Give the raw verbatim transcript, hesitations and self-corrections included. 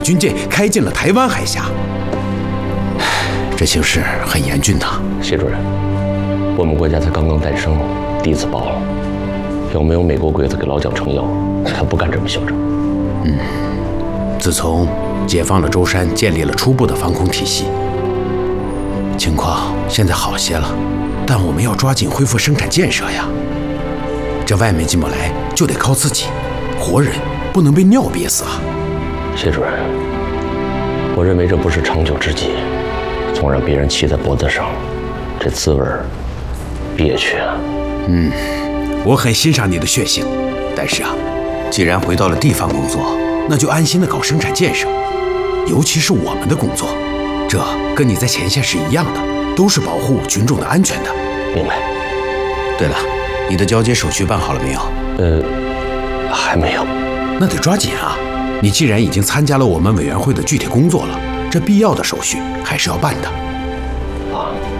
军舰开进了台湾海峡，这形势很严峻呐。 谢主任，我们国家才刚刚诞生，第一次爆了，要没有美国鬼子给老蒋撑腰，他不敢这么嚣张。 嗯，自从解放了舟山，建立了初步的防空体系，情况现在好些了，但我们要抓紧恢复生产建设呀。这外面进不来，就得靠自己，活人不能被尿憋死啊！ 谢主任，我认为这不是长久之计，总让别人骑在脖子上，这滋味憋屈啊。 嗯，我很欣赏你的血性，但是啊，既然回到了地方工作，那就安心的搞生产建设，尤其是我们的工作，这跟你在前线是一样的，都是保护群众的安全的。 明白。 对了，你的交接手续办好了没有？ 呃，还没有。 那得抓紧啊！你既然已经参加了我们委员会的具体工作了，这必要的手续还是要办的。 啊。